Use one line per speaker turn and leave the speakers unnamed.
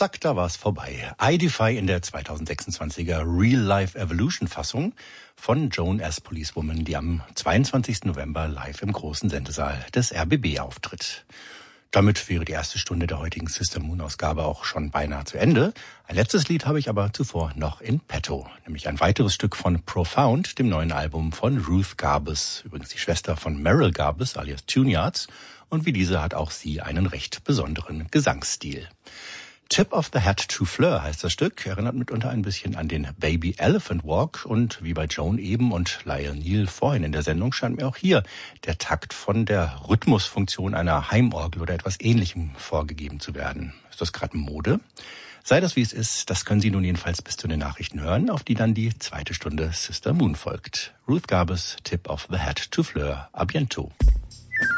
zack, da war's vorbei. I Defy in der 2026er Real-Life-Evolution-Fassung von Joan S. Policewoman, die am 22. November live im großen Sendesaal des RBB auftritt. Damit wäre die erste Stunde der heutigen Sister Moon-Ausgabe auch schon beinahe zu Ende. Ein letztes Lied habe ich aber zuvor noch in petto, nämlich ein weiteres Stück von Profound, dem neuen Album von Ruth Garbus, übrigens die Schwester von Merrill Garbus alias Tuneyards, und wie diese hat auch sie einen recht besonderen Gesangsstil. Tip of the Hat to Fleur heißt das Stück, erinnert mitunter ein bisschen an den Baby Elephant Walk und wie bei Joan eben und Lyle Neal vorhin in der Sendung scheint mir auch hier der Takt von der Rhythmusfunktion einer Heimorgel oder etwas Ähnlichem vorgegeben zu werden. Ist das gerade Mode? Sei das wie es ist, das können Sie nun jedenfalls bis zu den Nachrichten hören, auf die dann die zweite Stunde Sister Moon folgt. Ruth Garbus, Tip of the Hat to Fleur. A bientôt.